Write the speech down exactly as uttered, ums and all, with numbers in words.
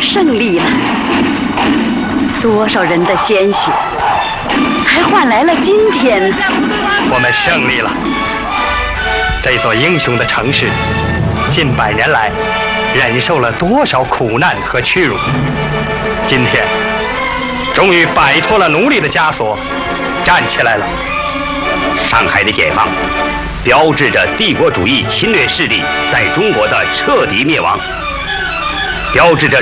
胜利了，多少人的鲜血，才换来了今天呢？ 我们胜利了。这座英雄的城市，近百年来忍受了多少苦难和屈辱，今天终于摆脱了奴隶的枷锁，站起来了。 上海的解放，标志着帝国主义侵略势力在中国的彻底灭亡，标志着